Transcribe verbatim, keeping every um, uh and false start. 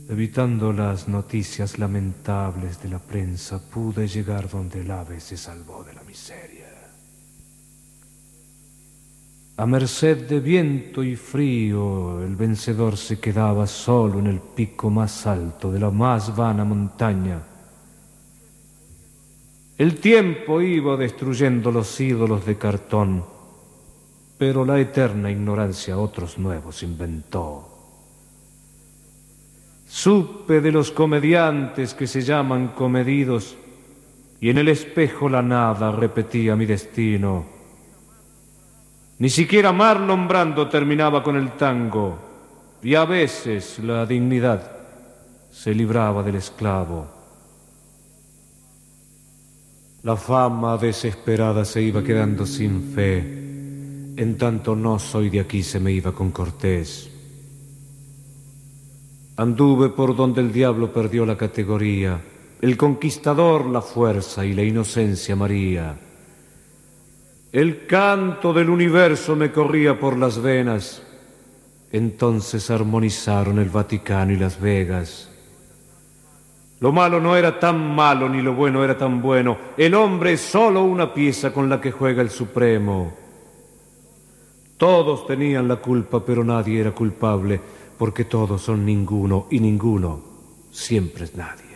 Evitando las noticias lamentables de la prensa, pude llegar donde el ave se salvó de la miseria. A merced de viento y frío, el vencedor se quedaba solo en el pico más alto de la más vana montaña. El tiempo iba destruyendo los ídolos de cartón, pero la eterna ignorancia otros nuevos inventó. Supe de los comediantes que se llaman comedidos, y en el espejo la nada repetía mi destino. Ni siquiera Marlon Brando terminaba con el tango, y a veces la dignidad se libraba del esclavo. La fama desesperada se iba quedando sin fe, en tanto no soy de aquí se me iba con Cortés. Anduve por donde el diablo perdió la categoría, el conquistador la fuerza y la inocencia María. El canto del universo me corría por las venas, entonces armonizaron el Vaticano y Las Vegas. Lo malo no era tan malo ni lo bueno era tan bueno, el hombre es solo una pieza con la que juega el Supremo. Todos tenían la culpa, pero nadie era culpable, porque todos son ninguno y ninguno siempre es nadie.